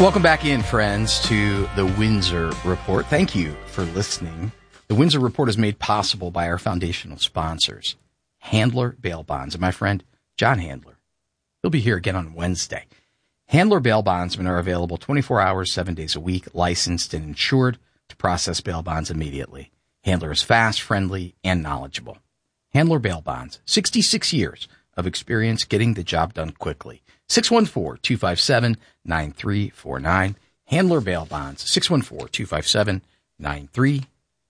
Welcome back in, friends, to the Windsor Report. Thank you for listening. The Windsor Report is made possible by our foundational sponsors, Handler Bail Bonds, and my friend John Handler. He'll be here again on Wednesday. Handler Bail Bondsmen are available 24 hours, 7 days a week, licensed and insured to process bail bonds immediately. Handler is fast, friendly, and knowledgeable. Handler Bail Bonds, 66 years of experience getting the job done quickly. 614-257-9349. Handler Bail Bonds, 614-257-9349.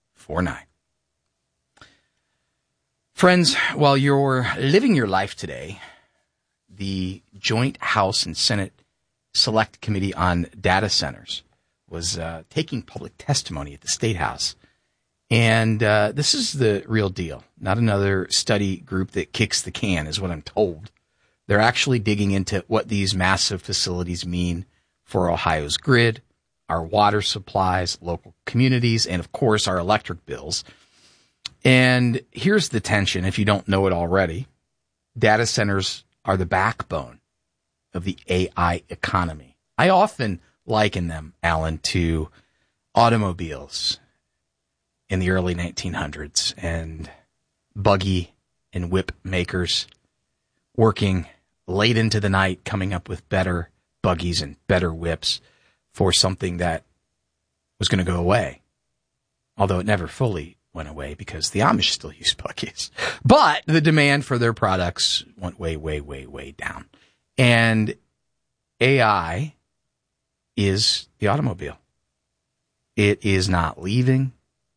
Friends, while you're living your life today, the Joint House and Senate Select Committee on Data Centers was taking public testimony at the State House. And this is the real deal. Not another study group that kicks the can, is what I'm told. They're actually digging into what these massive facilities mean for Ohio's grid, our water supplies, local communities, and, of course, our electric bills. And here's the tension, if you don't know it already. Data centers are the backbone of the AI economy. I often liken them, Alan, to automobiles in the early 1900s and buggy and whip makers working late into the night, coming up with better buggies and better whips for something that was going to go away. Although it never fully went away because the Amish still use buggies. But the demand for their products went way, way, way, way down. And AI is the automobile. It is not leaving.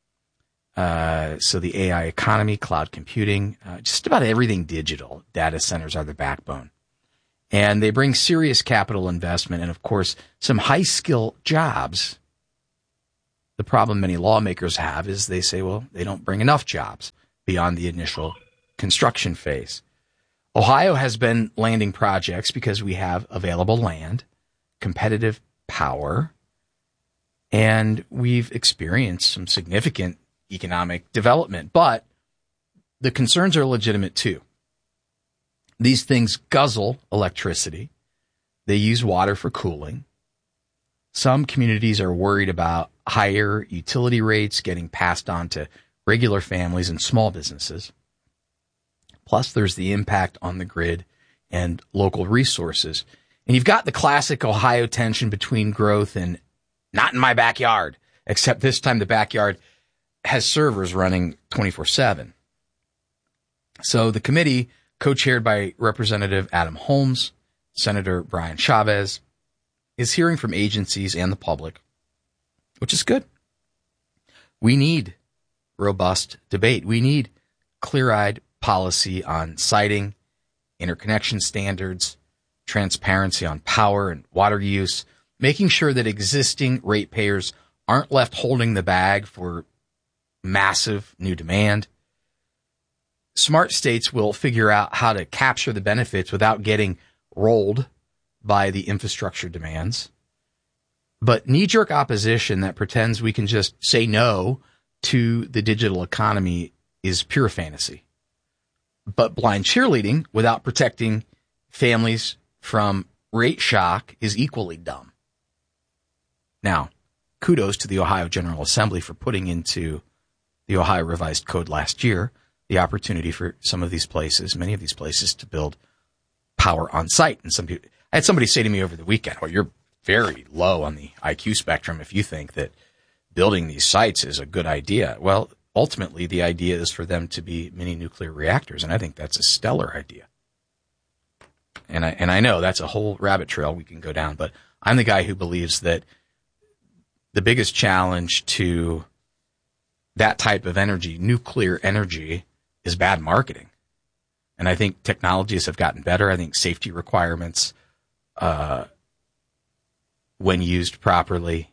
So the AI economy, cloud computing, just about everything digital, data centers are the backbone. And they bring serious capital investment and, of course, some high-skill jobs. The problem many lawmakers have is they say, well, they don't bring enough jobs beyond the initial construction phase. Ohio has been landing projects because we have available land, competitive power, and we've experienced some significant economic development. But the concerns are legitimate, too. These things guzzle electricity. They use water for cooling. Some communities are worried about higher utility rates getting passed on to regular families and small businesses. Plus, there's the impact on the grid and local resources. And you've got the classic Ohio tension between growth and not in my backyard, except this time the backyard has servers running 24/7. So the committee, co-chaired by Representative Adam Holmes, Senator Brian Chavez, is hearing from agencies and the public, which is good. We need robust debate. We need clear-eyed policy on siting, interconnection standards, transparency on power and water use, making sure that existing ratepayers aren't left holding the bag for massive new demand. Smart states will figure out how to capture the benefits without getting rolled by the infrastructure demands. But knee-jerk opposition that pretends we can just say no to the digital economy is pure fantasy. But blind cheerleading without protecting families from rate shock is equally dumb. Now, kudos to the Ohio General Assembly for putting into the Ohio Revised Code last year the opportunity for some of these places, many of these places, to build power on site. And some people, I had somebody say to me over the weekend, well, you're very low on the IQ spectrum if you think that building these sites is a good idea. Well, ultimately, the idea is for them to be mini nuclear reactors, and I think that's a stellar idea. And I know that's a whole rabbit trail we can go down, but I'm the guy who believes that the biggest challenge to that type of energy, nuclear energy, is bad marketing. And I think technologies have gotten better. I think safety requirements, when used properly,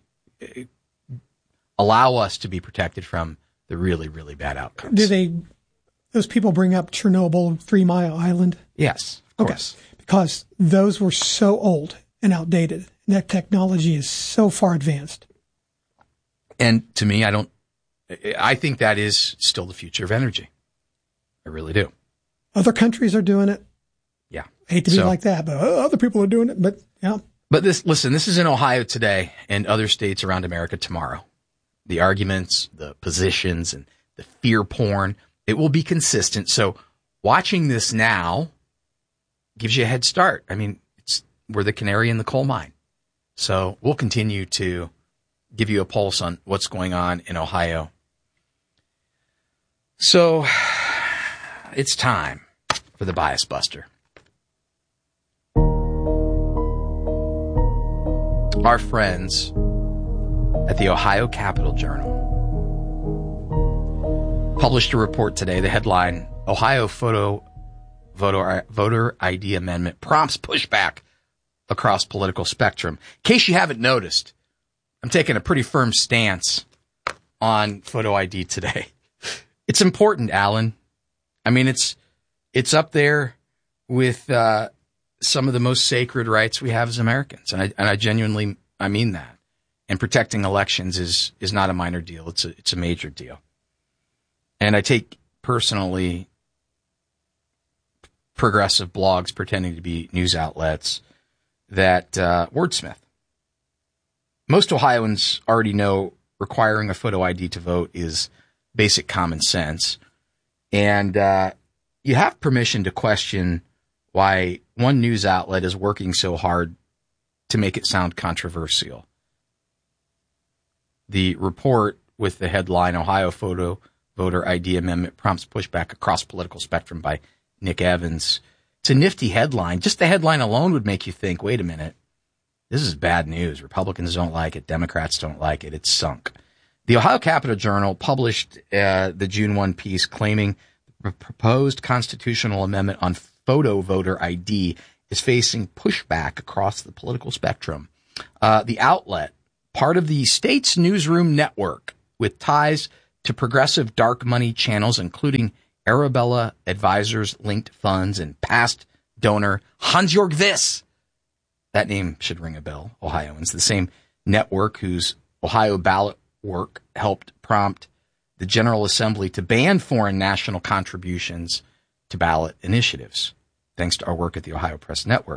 allow us to be protected from the really, really bad outcomes. Do those people bring up Chernobyl, 3 Mile Island? Yes, of course. Because those were so old and outdated. And that technology is so far advanced. And to me, I think that is still the future of energy. I really do. Other countries are doing it. Yeah. I hate to be like that, but other people are doing it. But yeah. But this is in Ohio today and other states around America tomorrow. The arguments, the positions, and the fear porn, it will be consistent. So watching this now gives you a head start. I mean, we're the canary in the coal mine. So we'll continue to give you a pulse on what's going on in Ohio. So it's time for the Bias Buster. Our friends at the Ohio Capital Journal published a report today. The headline, Ohio voter ID amendment prompts pushback across political spectrum. In case you haven't noticed, I'm taking a pretty firm stance on photo ID today. It's important, Alan. I mean, it's up there with some of the most sacred rights we have as Americans, and I genuinely mean that. And protecting elections is not a minor deal; it's a major deal. And I take personally progressive blogs pretending to be news outlets that wordsmith. Most Ohioans already know requiring a photo ID to vote is basic common sense. And you have permission to question why one news outlet is working so hard to make it sound controversial. The report with the headline, Ohio Photo Voter ID Amendment Prompts Pushback Across Political Spectrum by Nick Evans. It's a nifty headline. Just the headline alone would make you think, wait a minute, this is bad news. Republicans don't like it. Democrats don't like it. It's sunk. The Ohio Capital Journal published the June 1 piece claiming the proposed constitutional amendment on photo voter ID is facing pushback across the political spectrum. The outlet, part of the state's newsroom network with ties to progressive dark money channels, including Arabella Advisors linked funds and past donor Hans-Jörg Wyss. That name should ring a bell, Ohioans. The same network whose Ohio ballot work helped prompt the General Assembly to ban foreign national contributions to ballot initiatives, thanks to our work at the Ohio Press Network.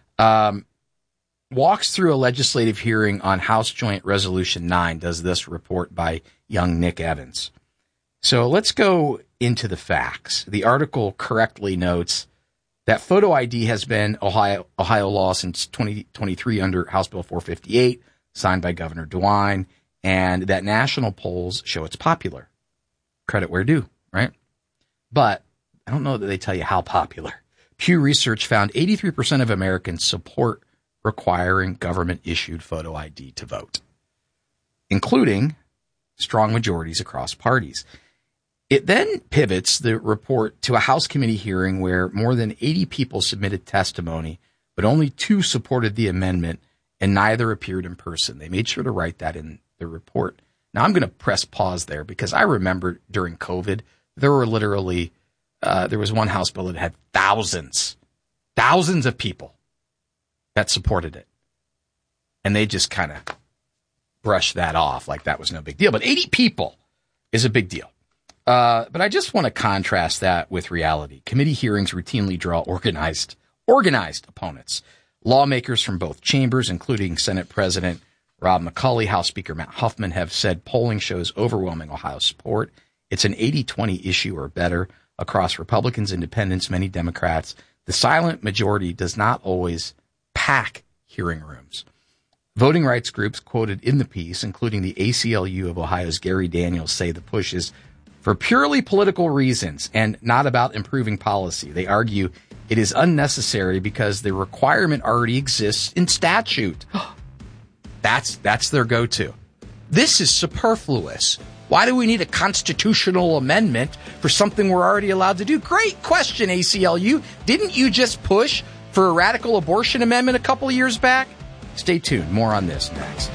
Walks through a legislative hearing on House Joint Resolution 9, does this report by young Nick Evans. So let's go into the facts. The article correctly notes that photo ID has been Ohio law since 2023 under House Bill 458, signed by Governor DeWine, and that national polls show it's popular. Credit where due, right? But I don't know that they tell you how popular. Pew Research found 83% of Americans support requiring government-issued photo ID to vote, including strong majorities across parties. It then pivots the report to a House committee hearing where more than 80 people submitted testimony, but only 2 supported the amendment and neither appeared in person. They made sure to write that in the report. Now, I'm going to press pause there because I remember during COVID, there were literally, there was one House bill that had thousands of people that supported it. And they just kind of brushed that off like that was no big deal. But 80 people is a big deal. But I just want to contrast that with reality. Committee hearings routinely draw organized opponents. Lawmakers from both chambers, including Senate President Rob McCauley, House Speaker Matt Huffman, have said polling shows overwhelming Ohio support. It's an 80-20 issue or better across Republicans, Independents, many Democrats. The silent majority does not always pack hearing rooms. Voting rights groups quoted in the piece, including the ACLU of Ohio's Gary Daniels, say the push is for purely political reasons and not about improving policy. They argue it is unnecessary because the requirement already exists in statute. That's their go-to. This is superfluous. Why do we need a constitutional amendment for something we're already allowed to do? Great question, ACLU. Didn't you just push for a radical abortion amendment a couple of years back? Stay tuned. More on this next.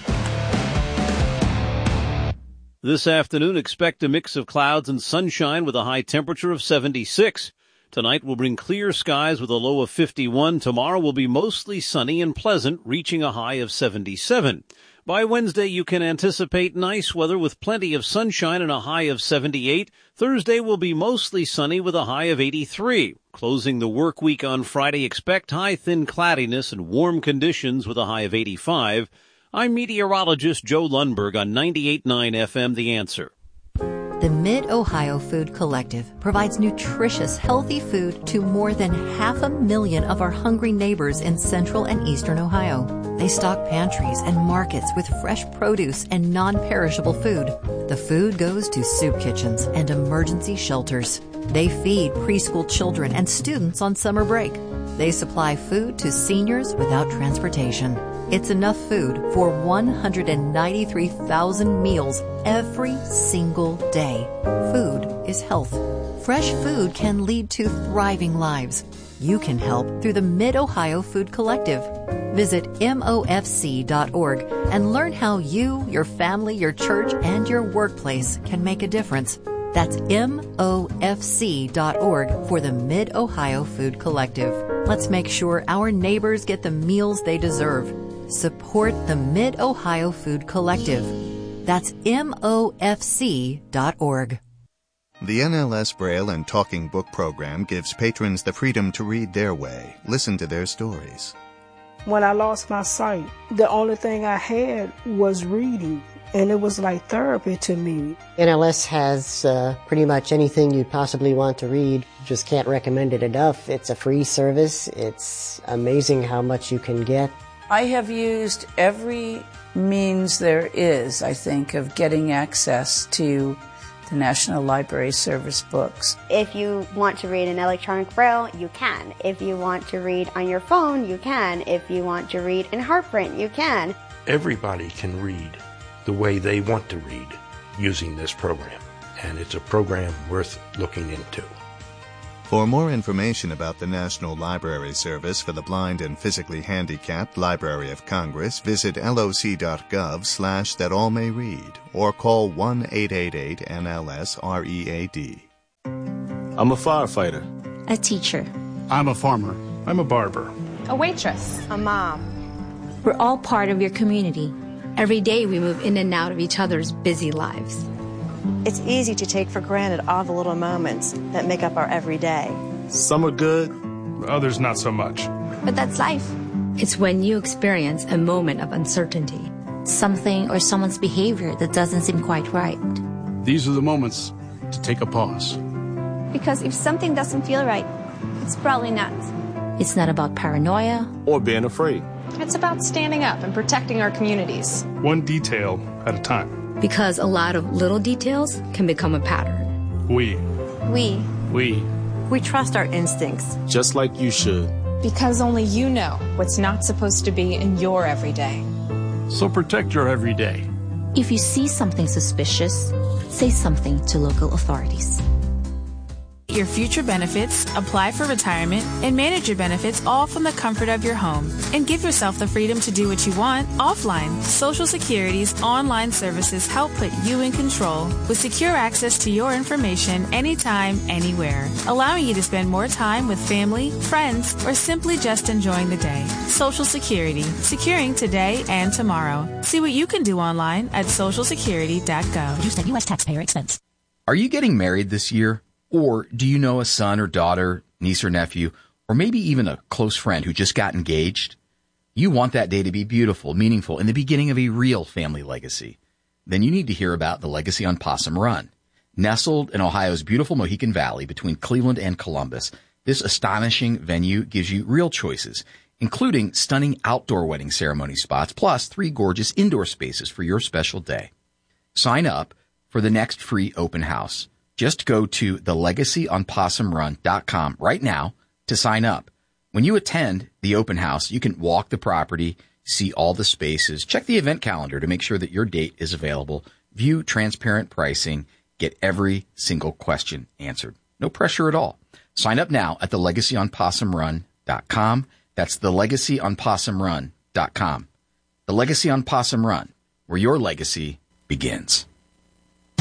This afternoon, expect a mix of clouds and sunshine with a high temperature of 76. Tonight will bring clear skies with a low of 51. Tomorrow will be mostly sunny and pleasant, reaching a high of 77. By Wednesday, you can anticipate nice weather with plenty of sunshine and a high of 78. Thursday will be mostly sunny with a high of 83. Closing the work week on Friday, expect high thin cloudiness and warm conditions with a high of 85. I'm meteorologist Joe Lundberg on 98.9 FM, The Answer. The Mid-Ohio Food Collective provides nutritious, healthy food to more than 500,000 of our hungry neighbors in central and eastern Ohio. They stock pantries and markets with fresh produce and non-perishable food. The food goes to soup kitchens and emergency shelters. They feed preschool children and students on summer break. They supply food to seniors without transportation. It's enough food for 193,000 meals every single day. Food is health. Fresh food can lead to thriving lives. You can help through the Mid-Ohio Food Collective. Visit MOFC.org and learn how you, your family, your church, and your workplace can make a difference. That's MOFC.org for the Mid-Ohio Food Collective. Let's make sure our neighbors get the meals they deserve. Support the Mid-Ohio Food Collective. That's MOFC.org. The NLS Braille and Talking Book program gives patrons the freedom to read their way, listen to their stories. When I lost my sight, the only thing I had was reading, and it was like therapy to me. NLS has pretty much anything you possibly want to read. Just can't recommend it enough. It's a free service. It's amazing how much you can get. I have used every means there is, I think, of getting access to the National Library Service books. If you want to read in electronic braille, you can. If you want to read on your phone, you can. If you want to read in HeartPrint, you can. Everybody can read the way they want to read using this program, and it's a program worth looking into. For more information about the National Library Service for the Blind and Physically Handicapped Library of Congress, visit loc.gov/thatallmayread or call 1-888-NLS-READ. I'm a firefighter. A teacher. I'm a farmer. I'm a barber. A waitress. A mom. We're all part of your community. Every day we move in and out of each other's busy lives. It's easy to take for granted all the little moments that make up our everyday. Some are good, others not so much. But that's life. It's when you experience a moment of uncertainty. Something or someone's behavior that doesn't seem quite right. These are the moments to take a pause. Because if something doesn't feel right, it's probably not. It's not about paranoia or being afraid. It's about standing up and protecting our communities. One detail at a time. Because a lot of little details can become a pattern. We trust our instincts. Just like you should. Because only you know what's not supposed to be in your everyday. So protect your everyday. If you see something suspicious, say something to local authorities. Your future benefits, apply for retirement, and manage your benefits all from the comfort of your home. And give yourself the freedom to do what you want offline. Social Security's online services help put you in control with secure access to your information anytime, anywhere, allowing you to spend more time with family, friends, or simply just enjoying the day. Social Security, securing today and tomorrow. See what you can do online at socialsecurity.gov. Produced at U.S. taxpayer expense. Are you getting married this year? Or do you know a son or daughter, niece or nephew, or maybe even a close friend who just got engaged? You want that day to be beautiful, meaningful, and the beginning of a real family legacy. Then you need to hear about the Legacy on Possum Run. Nestled in Ohio's beautiful Mohican Valley between Cleveland and Columbus, this astonishing venue gives you real choices, including stunning outdoor wedding ceremony spots, plus 3 gorgeous indoor spaces for your special day. Sign up for the next free open house. Just go to thelegacyonpossumrun.com right now to sign up. When you attend the open house, you can walk the property, see all the spaces, check the event calendar to make sure that your date is available, view transparent pricing, get every single question answered. No pressure at all. Sign up now at thelegacyonpossumrun.com. That's thelegacyonpossumrun.com. The Legacy on Possum Run, where your legacy begins.